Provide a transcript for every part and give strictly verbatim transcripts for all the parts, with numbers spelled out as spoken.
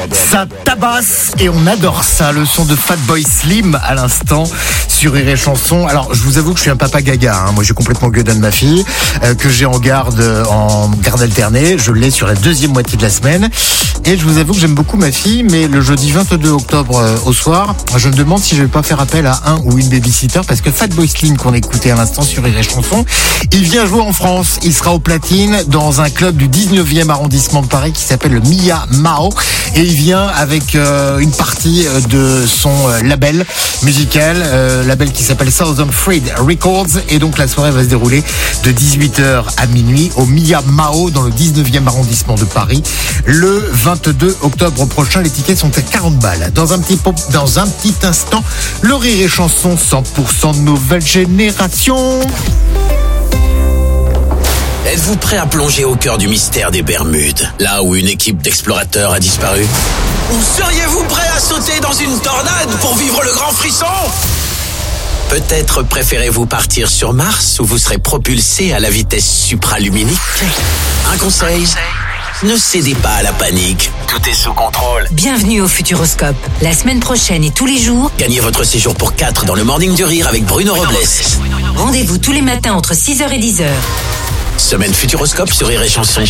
Ça tabasse et on adore ça. Le son de Fatboy Slim à l'instant sur Rire et Chanson. Alors je vous avoue que je suis un papa gaga, hein. Moi j'ai complètement gueudin de ma fille euh, que j'ai en garde en garde alternée. Je l'ai sur la deuxième moitié de la semaine et je vous avoue que j'aime beaucoup ma fille, mais le jeudi vingt-deux octobre euh, au soir, je me demande si je vais pas faire appel à un ou une babysitter parce que Fatboy Slim qu'on écoutait à l'instant sur Rire et Chanson, il vient jouer en France. Il sera au platine dans un club du dix-neuvième arrondissement de Paris qui s'appelle le Mia Mao et il vient avec euh, une partie de son euh, label musical, euh, label qui s'appelle Southern Fried Records, et donc la soirée va se dérouler de dix-huit heures à minuit au Mia Mao dans le dix-neuvième arrondissement de Paris le vingt-deux octobre prochain. Les tickets sont à quarante balles. Dans un petit pop, dans un petit instant, le Rire et Chanson cent pour cent nouvelle génération. Êtes-vous prêt à plonger au cœur du mystère des Bermudes, là où une équipe d'explorateurs a disparu? Ou seriez-vous prêt à sauter dans une tornade pour vivre le grand frisson? Peut-être préférez-vous partir sur Mars où vous serez propulsé à la vitesse supraluminique? Un conseil, ne cédez pas à la panique. Tout est sous contrôle. Bienvenue au Futuroscope. La semaine prochaine et tous les jours, Gagnez votre séjour pour quatre dans le Morning du Rire avec Bruno Robles. rendez-vous tous les matins entre six heures et dix heures. Semaine Futuroscope sur Rire et Chanson.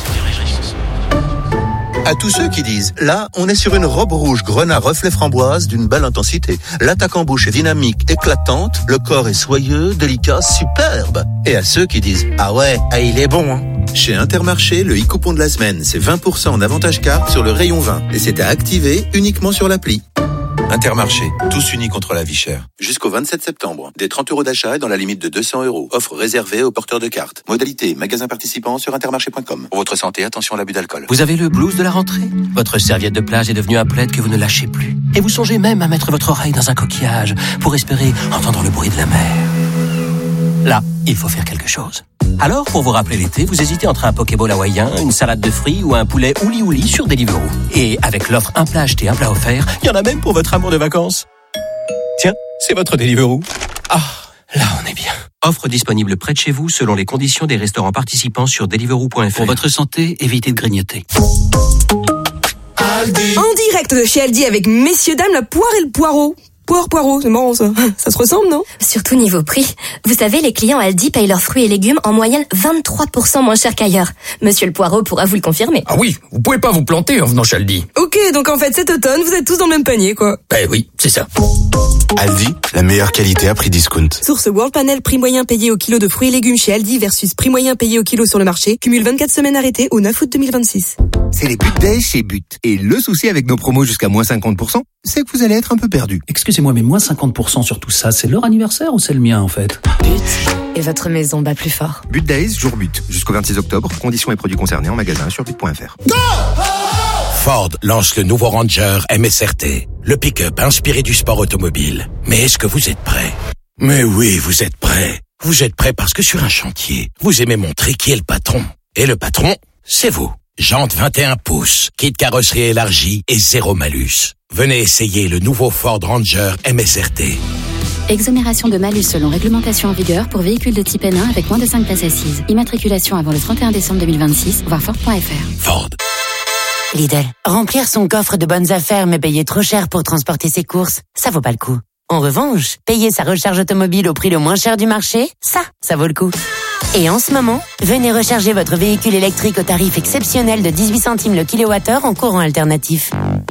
À tous ceux qui disent, là, on est sur une robe rouge grenat reflet framboise d'une belle intensité. L'attaque en bouche est dynamique, éclatante, le corps est soyeux, délicat, superbe. Et à ceux qui disent, ah ouais, ah il est bon, hein. Chez Intermarché, le e-coupon de la semaine, c'est vingt pour cent en avantage carte sur le rayon vin. Et c'est à activer uniquement sur l'appli. Intermarché, tous unis contre la vie chère. Jusqu'au vingt-sept septembre, des trente euros d'achat et dans la limite de deux cents euros. Offre réservée aux porteurs de cartes. Modalité, magasin participant sur intermarché point com. Pour votre santé, attention à l'abus d'alcool. Vous avez le blues de la rentrée? Votre serviette de plage est devenue un plaid que vous ne lâchez plus. Et vous songez même à mettre votre oreille dans un coquillage pour espérer entendre le bruit de la mer. Là, il faut faire quelque chose. Alors, pour vous rappeler l'été, vous hésitez entre un Pokéball hawaïen, une salade de fruits ou un poulet ouli ouli sur Deliveroo. Et avec l'offre un plat acheté, un plat offert, il y en a même pour votre amour de vacances. Tiens, c'est votre Deliveroo. Ah, là on est bien. Offre disponible près de chez vous selon les conditions des restaurants participants sur deliveroo point f r. Pour votre santé, évitez de grignoter. Aldi. En direct de chez Aldi avec messieurs dames la poire et le poireau. Poire, poireau, c'est marrant ça. Ça se ressemble, non? Surtout niveau prix. Vous savez, les clients Aldi payent leurs fruits et légumes en moyenne vingt-trois pour cent moins cher qu'ailleurs. Monsieur le Poireau pourra vous le confirmer. Ah oui, vous pouvez pas vous planter en venant chez Aldi. Ok, donc en fait cet automne, vous êtes tous dans le même panier, quoi. Ben oui, c'est ça. Aldi, la meilleure qualité à prix discount. Source World Panel, prix moyen payé au kilo de fruits et légumes chez Aldi versus prix moyen payé au kilo sur le marché. Cumule vingt-quatre semaines arrêtées au neuf août deux mille vingt-six. C'est les But Days chez But. Et le souci avec nos promos jusqu'à moins cinquante pour cent, c'est que vous allez être un peu perdu. Excusez-moi, mais moins cinquante pour cent sur tout ça, c'est leur anniversaire ou c'est le mien en fait? But. Et votre maison bat plus fort. But Days, jour but. Jusqu'au vingt-six octobre. Conditions et produits concernés en magasin sur but point f r. Ford lance le nouveau Ranger M S R T, le pick-up inspiré du sport automobile. Mais est-ce que vous êtes prêts? Mais oui, vous êtes prêts. Vous êtes prêts parce que sur un chantier, vous aimez montrer qui est le patron. Et le patron, c'est vous. Jantes vingt et un pouces, kit carrosserie élargie et zéro malus. Venez essayer le nouveau Ford Ranger M S R T. Exonération de malus selon réglementation en vigueur pour véhicules de type N un avec moins de cinq places assises. Immatriculation avant le trente et un décembre deux mille vingt-six, voir Ford point f r. Ford. Lidl. Remplir son coffre de bonnes affaires mais payer trop cher pour transporter ses courses, ça vaut pas le coup. En revanche, payer sa recharge automobile au prix le moins cher du marché, ça, ça vaut le coup. Et en ce moment, venez recharger votre véhicule électrique au tarif exceptionnel de dix-huit centimes le kilowattheure en courant alternatif.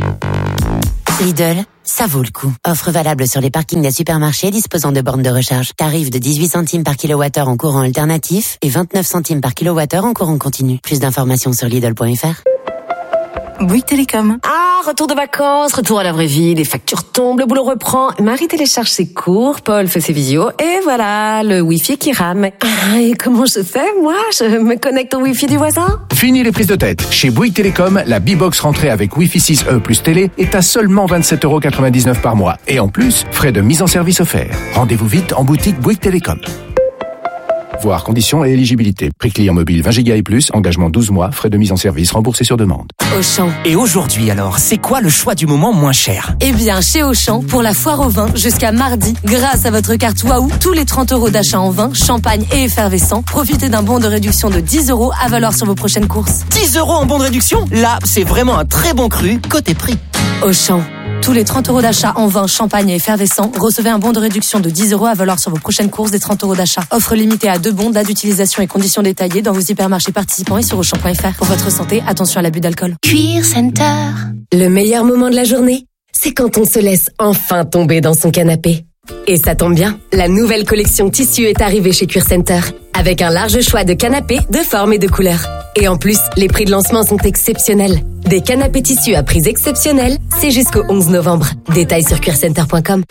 Lidl, ça vaut le coup. Offre valable sur les parkings des supermarchés disposant de bornes de recharge. Tarif de dix-huit centimes par kilowattheure en courant alternatif et vingt-neuf centimes par kilowattheure en courant continu. Plus d'informations sur Lidl point f r. Bouygues Télécom. Ah, retour de vacances, retour à la vraie vie, les factures tombent, le boulot reprend, Marie télécharge ses cours, Paul fait ses visios, et voilà, le Wi-Fi qui rame. Ah, et comment je fais, moi? Je me connecte au Wi-Fi du voisin? Fini les prises de tête. Chez Bouygues Télécom, la B-Box rentrée avec Wi-Fi six E plus télé est à seulement vingt-sept euros quatre-vingt-dix-neuf par mois. Et en plus, frais de mise en service offerts. Rendez-vous vite en boutique Bouygues Télécom. Voir conditions et éligibilité. Prix client mobile vingt giga et plus, engagement douze mois, frais de mise en service remboursés sur demande. Auchan. Et aujourd'hui alors, c'est quoi le choix du moment moins cher? Eh bien, chez Auchan, pour la foire au vin, jusqu'à mardi, grâce à votre carte Waouh, tous les trente euros d'achat en vin, champagne et effervescent, profitez d'un bon de réduction de dix euros à valoir sur vos prochaines courses. dix euros en bon de réduction? Là, c'est vraiment un très bon cru côté prix. Auchan. Tous les trente euros d'achat en vin, champagne et effervescent, recevez un bon de réduction de dix euros à valoir sur vos prochaines courses des trente euros d'achat. Offre limitée à deux bons, date d'utilisation et conditions détaillées dans vos hypermarchés participants et sur auchan point f r. Pour votre santé, attention à l'abus d'alcool. Cuir Center. Le meilleur moment de la journée, c'est quand on se laisse enfin tomber dans son canapé. Et ça tombe bien, la nouvelle collection tissu est arrivée chez Cuir Center, avec un large choix de canapés de formes et de couleurs. Et en plus, les prix de lancement sont exceptionnels. Des canapés tissus à prix exceptionnels, c'est jusqu'au onze novembre. Détails sur cuir center point com.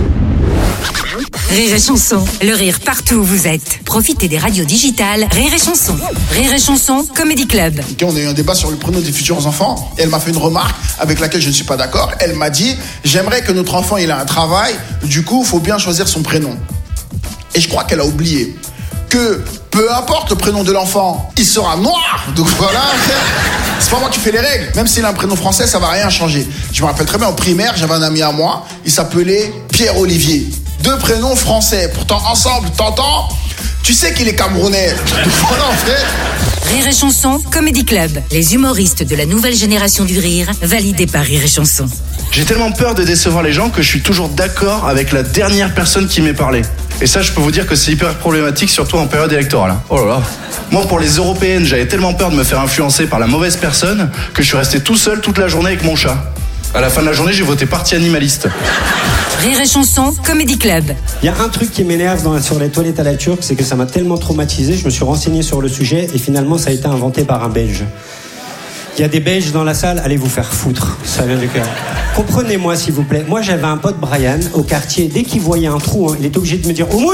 Rire et chanson, le rire partout où vous êtes. Profitez des radios digitales Rire et chanson. Rire et chanson, Comedy Club. Okay, on a eu un débat sur le prénom des futurs enfants. Et elle m'a fait une remarque avec laquelle je ne suis pas d'accord. Elle m'a dit, j'aimerais que notre enfant il ait un travail. Du coup, il faut bien choisir son prénom. Et je crois qu'elle a oublié que peu importe le prénom de l'enfant, il sera noir. Donc voilà, c'est pas moi qui fais les règles. Même s'il a un prénom français, ça va rien changer. Je me rappelle très bien, en primaire, j'avais un ami à moi, il s'appelait Pierre-Olivier. Deux prénoms français, pourtant ensemble, t'entends? Tu sais qu'il est camerounais. Donc voilà, en fait. Rire et chanson, Comedy Club. Les humoristes de la nouvelle génération du rire, validés par Rire et chanson. J'ai tellement peur de décevoir les gens que je suis toujours d'accord avec la dernière personne qui m'est parlé. Et ça, je peux vous dire que c'est hyper problématique, surtout en période électorale. Oh là là. Moi, pour les européennes, j'avais tellement peur de me faire influencer par la mauvaise personne que je suis resté tout seul toute la journée avec mon chat. À la fin de la journée, j'ai voté parti animaliste. Rire et chanson, Comedy Club. Il y a un truc qui m'énerve dans, sur les toilettes à la turque, c'est que ça m'a tellement traumatisé, je me suis renseigné sur le sujet et finalement ça a été inventé par un Belge. Il y a des Belges dans la salle, allez vous faire foutre, ça vient du cœur. Comprenez-moi s'il vous plaît, moi j'avais un pote Brian au quartier, dès qu'il voyait un trou, hein, il était obligé de me dire « Oumout !»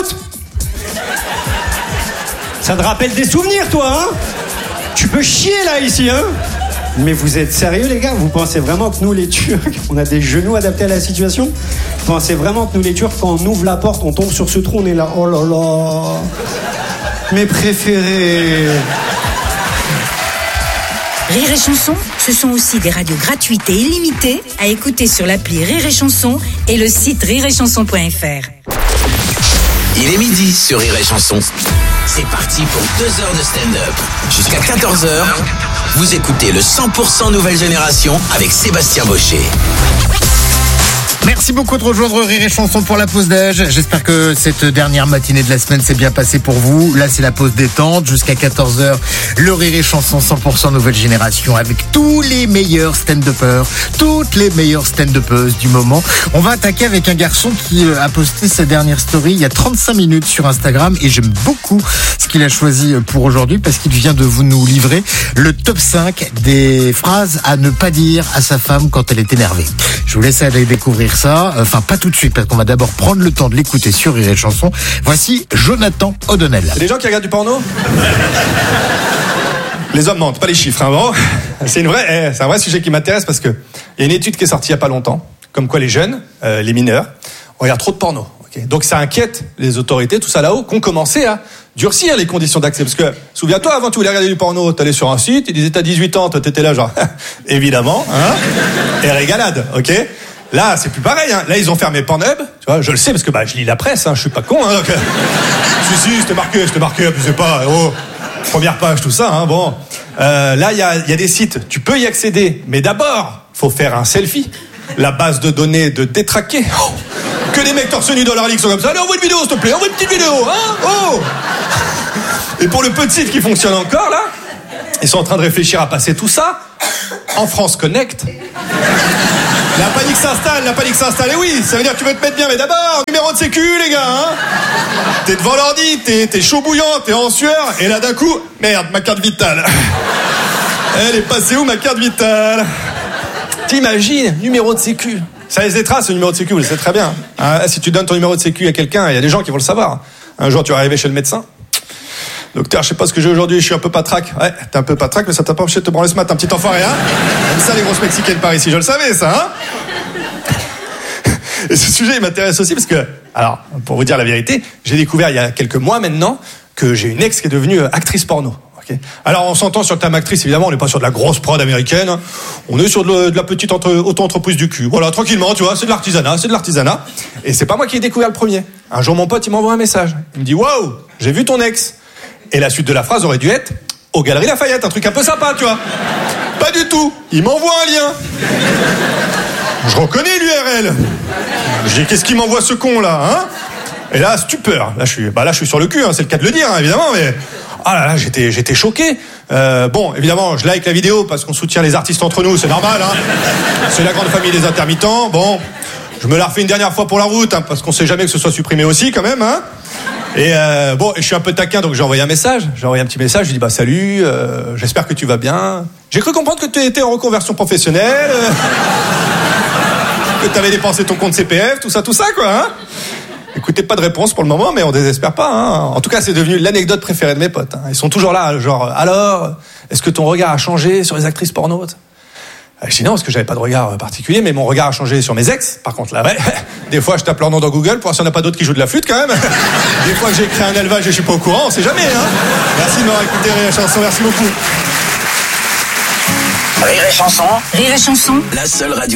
Ça te rappelle des souvenirs toi, hein? Tu peux chier là ici, hein? Mais vous êtes sérieux les gars? Vous pensez vraiment que nous les Turcs, on a des genoux adaptés à la situation? Vous pensez vraiment que nous les Turcs, quand on ouvre la porte, on tombe sur ce trou, on est là, oh là là, mes préférés. Rire et chanson, ce sont aussi des radios gratuites et illimitées à écouter sur l'appli Rire et chanson et le site rire et chanson point f r. Il est midi sur Rire et Chanson. C'est parti pour deux heures de stand-up. Jusqu'à quatorze heures, vous écoutez le cent pour cent Nouvelle Génération avec Sébastien Baucher. Merci beaucoup de rejoindre Rire et Chanson pour la pause déj. J'espère que cette dernière matinée de la semaine s'est bien passée pour vous. Là, c'est la pause détente. Jusqu'à quatorze heures, le Rire et Chanson cent pour cent Nouvelle Génération avec tous les meilleurs stand-uppers, toutes les meilleures stand-uppeuses du moment. On va attaquer avec un garçon qui a posté sa dernière story il y a trente-cinq minutes sur Instagram et j'aime beaucoup ce qu'il a choisi pour aujourd'hui parce qu'il vient de vous nous livrer le top cinq des phrases à ne pas dire à sa femme quand elle est énervée. Je vous laisse aller découvrir ça, enfin pas tout de suite parce qu'on va d'abord prendre le temps de l'écouter sur Rire et Chanson. Voici Jonathan O'Donnell. Il y a des gens qui regardent du porno? Les hommes mentent, pas les chiffres. Hein, bon. C'est une vraie, c'est un vrai sujet qui m'intéresse parce que il y a une étude qui est sortie il y a pas longtemps, comme quoi les jeunes, euh, les mineurs, on regarde trop de porno. Okay. Donc ça inquiète les autorités, tout ça là-haut, qui ont commencé à durcir les conditions d'accès. Parce que, souviens-toi, avant tu voulais regarder du porno, t'allais sur un site, ils disaient t'as dix-huit ans, toi t'étais là genre, évidemment, hein, et régalade, ok? Là, c'est plus pareil, hein. Là, ils ont fermé Pornhub, tu vois, je le sais parce que bah, je lis la presse, hein, je suis pas con, hein, donc... si, si, c'était marqué, c'était marqué, je sais pas, oh, première page, tout ça, hein, bon. Euh, là, il y a, y a des sites, tu peux y accéder, mais d'abord, faut faire un selfie. La base de données de détraquer. Oh, que des mecs torse nu dans leur ligue sont comme ça. Allez, envoie une vidéo, s'il te plaît, envoie une petite vidéo, hein, oh. Et pour le peu de sites qui fonctionnent encore, là, ils sont en train de réfléchir à passer tout ça en France Connect. La panique s'installe, la panique s'installe. Et oui, ça veut dire que tu veux te mettre bien, mais d'abord, numéro de sécu, les gars, hein. T'es devant l'ordi, t'es, t'es chaud bouillant, t'es en sueur, et là d'un coup, merde, ma carte vitale. Elle est passée où, ma carte vitale? T'imagines, numéro de sécu. Ça laisse des traces, le numéro de sécu, vous le savez très bien. Hein, si tu donnes ton numéro de sécu à quelqu'un, il y a des gens qui vont le savoir. Un jour, tu vas arriver chez le médecin. Docteur, je sais pas ce que j'ai aujourd'hui, je suis un peu patraque. Ouais, t'es un peu patraque, mais ça t'a pas empêché de te branler ce matin, petit enfoiré, hein. Comme ça, les grosses mexicaines par ici, je le savais, ça, hein. Et ce sujet, il m'intéresse aussi parce que, alors, pour vous dire la vérité, j'ai découvert il y a quelques mois maintenant que j'ai une ex qui est devenue actrice porno. Okay. Alors on s'entend sur le terme actrice, évidemment, on n'est pas sur de la grosse prod américaine, hein. On est sur de, de la petite entre, auto-entreprise du cul. Voilà, tranquillement, tu vois, c'est de l'artisanat, c'est de l'artisanat. Et c'est pas moi qui ai découvert le premier. Un jour, mon pote, il m'envoie un message. Il me dit, waouh, j'ai vu ton ex. Et la suite de la phrase aurait dû être, aux Galeries Lafayette, un truc un peu sympa, tu vois. Pas du tout. Il m'envoie un lien. Je reconnais l'U R L. Je dis, qu'est-ce qu'il m'envoie ce con là, hein? Et là, stupeur. Là, je suis, bah là, je suis sur le cul, hein, c'est le cas de le dire, hein, évidemment, mais. Ah là là, j'étais, j'étais choqué. Euh, bon, évidemment, je like la vidéo parce qu'on soutient les artistes entre nous, c'est normal, hein. C'est la grande famille des intermittents. Bon, je me la refais une dernière fois pour la route, hein, parce qu'on sait jamais que ce soit supprimé aussi, quand même, hein. Et euh, bon, je suis un peu taquin, donc j'ai envoyé un message. J'ai envoyé un petit message. Je lui dis bah salut, euh, j'espère que tu vas bien. J'ai cru comprendre que tu étais en reconversion professionnelle, euh, que tu avais dépensé ton compte C P F, tout ça, tout ça, quoi. Hein. Écoutez, pas de réponse pour le moment, mais on désespère pas. Hein. En tout cas, c'est devenu l'anecdote préférée de mes potes. Hein. Ils sont toujours là, genre alors, est-ce que ton regard a changé sur les actrices porno? Je dis non, parce que j'avais pas de regard particulier, mais mon regard a changé sur mes ex. Par contre, là, ouais. Des fois, je tape leur nom dans Google pour voir s'il n'y en a pas d'autres qui jouent de la flûte, quand même. Des fois que j'ai écrit un élevage et je suis pas au courant, on sait jamais, hein. Merci de m'avoir écouté, Rire et Chanson, merci beaucoup. Rire et Chanson. Rire et Chanson. La seule radio